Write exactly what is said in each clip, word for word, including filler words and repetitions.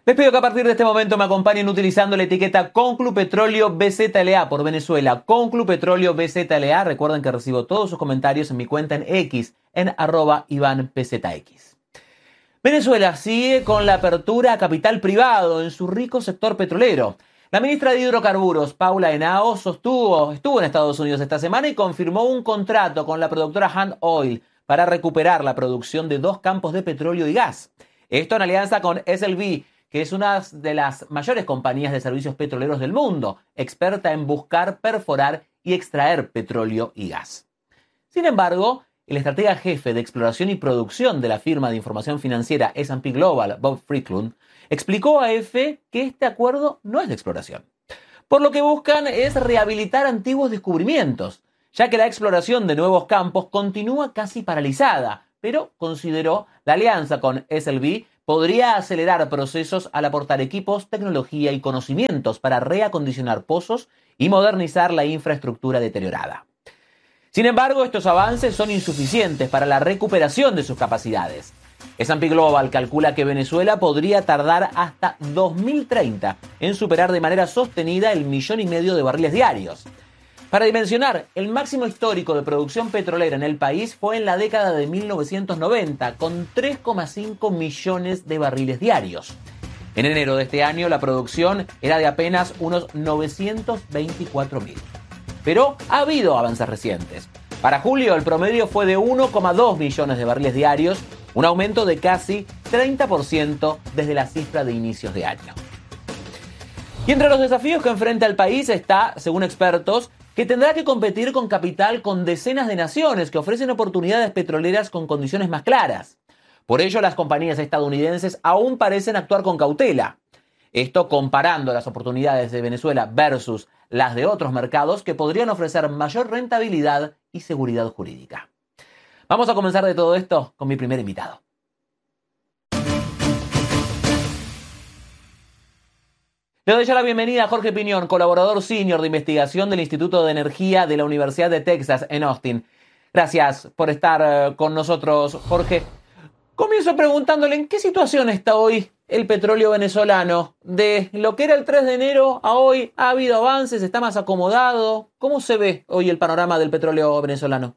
Les pido que a partir de este momento me acompañen utilizando la etiqueta Conclu Petróleo B Z L A por Venezuela. Conclu Petróleo B Z L A. Recuerden que recibo todos sus comentarios en mi cuenta en X, en arroba Iván P Z X. Venezuela sigue con la apertura a capital privado en su rico sector petrolero. La ministra de Hidrocarburos, Paula Henao, sostuvo, estuvo en Estados Unidos esta semana y confirmó un contrato con la productora Hand Oil para recuperar la producción de dos campos de petróleo y gas. Esto en alianza con S L B, que es una de las mayores compañías de servicios petroleros del mundo, experta en buscar, perforar y extraer petróleo y gas. Sin embargo, el estratega jefe de exploración y producción de la firma de información financiera S and P Global, Bob Friedlund, explicó a E F que este acuerdo no es de exploración. Por lo que buscan es rehabilitar antiguos descubrimientos, ya que la exploración de nuevos campos continúa casi paralizada, pero consideró la alianza con S L B podría acelerar procesos al aportar equipos, tecnología y conocimientos para reacondicionar pozos y modernizar la infraestructura deteriorada. Sin embargo, estos avances son insuficientes para la recuperación de sus capacidades. S and P Global calcula que Venezuela podría tardar hasta dos mil treinta en superar de manera sostenida el millón y medio de barriles diarios. Para dimensionar, el máximo histórico de producción petrolera en el país fue en la década de mil novecientos noventa, con tres coma cinco millones de barriles diarios. En enero de este año, la producción era de apenas unos novecientos veinticuatro mil. Pero ha habido avances recientes. Para julio, el promedio fue de uno coma dos millones de barriles diarios, un aumento de casi treinta por ciento desde la cifra de inicios de año. Y entre los desafíos que enfrenta el país está, según expertos, que tendrá que competir con capital con decenas de naciones que ofrecen oportunidades petroleras con condiciones más claras. Por ello, las compañías estadounidenses aún parecen actuar con cautela. Esto comparando las oportunidades de Venezuela versus las de otros mercados que podrían ofrecer mayor rentabilidad y seguridad jurídica. Vamos a comenzar de todo esto con mi primer invitado. Le doy ya la bienvenida a Jorge Piñón, colaborador senior de investigación del Instituto de Energía de la Universidad de Texas en Austin. Gracias por estar uh, con nosotros, Jorge. Comienzo preguntándole en qué situación está hoy el petróleo venezolano. De lo que era el tres de enero a hoy, ¿ha habido avances? ¿Está más acomodado? ¿Cómo se ve hoy el panorama del petróleo venezolano?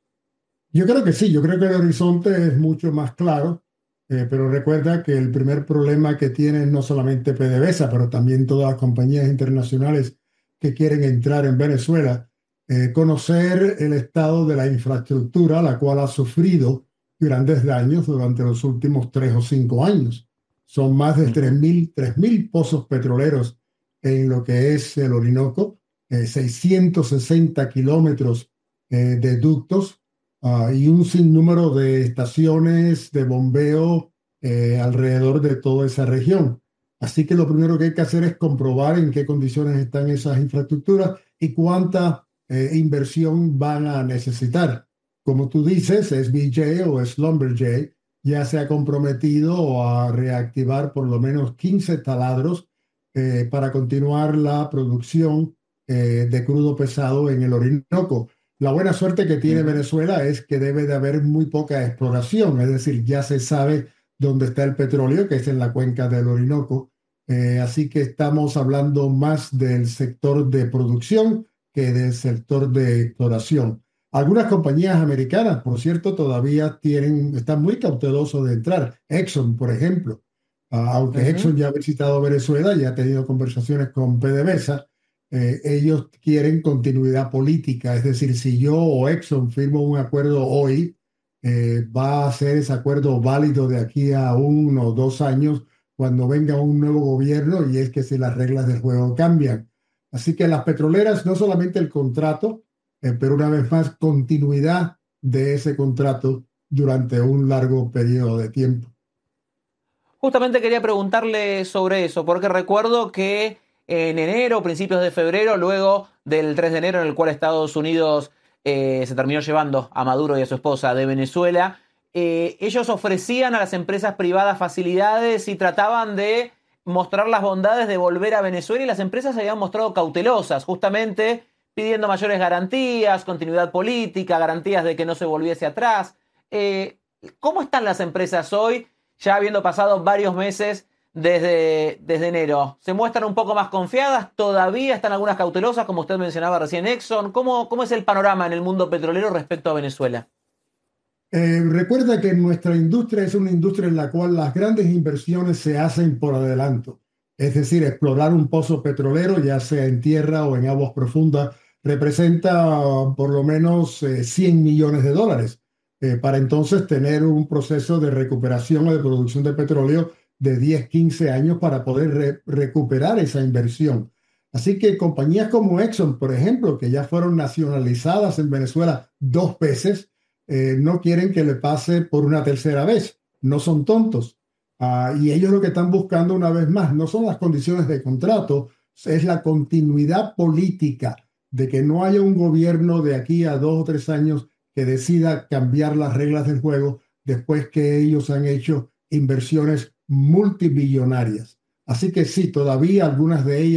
Yo creo que sí, yo creo que el horizonte es mucho más claro. Eh, pero recuerda que el primer problema que tiene no solamente PDVSA, pero también todas las compañías internacionales que quieren entrar en Venezuela, eh, conocer el estado de la infraestructura, la cual ha sufrido grandes daños durante los últimos tres o cinco años. Son más de tres mil pozos petroleros en lo que es el Orinoco, eh, seiscientos sesenta kilómetros eh, de ductos, Uh, y un sinnúmero de estaciones de bombeo eh, alrededor de toda esa región. Así que lo primero que hay que hacer es comprobar en qué condiciones están esas infraestructuras y cuánta eh, inversión van a necesitar. Como tú dices, S B J o Schlumberger ya se ha comprometido a reactivar por lo menos quince taladros eh, para continuar la producción eh, de crudo pesado en el Orinoco. La buena suerte que tiene Venezuela es que debe de haber muy poca exploración, es decir, ya se sabe dónde está el petróleo, que es en la cuenca del Orinoco, eh, así que estamos hablando más del sector de producción que del sector de exploración. Algunas compañías americanas, por cierto, todavía tienen, están muy cautelosos de entrar. Exxon, por ejemplo, uh, aunque uh-huh. Exxon ya ha visitado Venezuela y ha tenido conversaciones con PDVSA, Eh, ellos quieren continuidad política, es decir, si yo o Exxon firmo un acuerdo hoy, eh, va a ser ese acuerdo válido de aquí a uno o dos años cuando venga un nuevo gobierno y es que si las reglas del juego cambian. Así que las petroleras, no solamente el contrato, eh, pero una vez más continuidad de ese contrato durante un largo periodo de tiempo. Justamente quería preguntarle sobre eso, porque recuerdo que en enero, principios de febrero, luego del tres de enero en el cual Estados Unidos eh, se terminó llevando a Maduro y a su esposa de Venezuela, eh, ellos ofrecían a las empresas privadas facilidades y trataban de mostrar las bondades de volver a Venezuela y las empresas se habían mostrado cautelosas, justamente pidiendo mayores garantías, continuidad política, garantías de que no se volviese atrás. Eh, ¿Cómo están las empresas hoy, ya habiendo pasado varios meses desde, desde enero? ¿Se muestran un poco más confiadas? ¿Todavía están algunas cautelosas, como usted mencionaba recién, Exxon? ¿Cómo, cómo es el panorama en el mundo petrolero respecto a Venezuela? Eh, recuerda que nuestra industria es una industria en la cual las grandes inversiones se hacen por adelanto. Es decir, explorar un pozo petrolero, ya sea en tierra o en aguas profundas, representa uh, por lo menos eh, cien millones de dólares, eh, para entonces tener un proceso de recuperación o de producción de petróleo de diez, quince años para poder re- recuperar esa inversión. Así que compañías como Exxon, por ejemplo, que ya fueron nacionalizadas en Venezuela dos veces, eh, no quieren que le pase por una tercera vez. No son tontos. Ah, y ellos lo que están buscando una vez más no son las condiciones de contrato, es la continuidad política de que no haya un gobierno de aquí a dos o tres años que decida cambiar las reglas del juego después que ellos han hecho inversiones multimillonarias. Así que sí, todavía algunas de ellas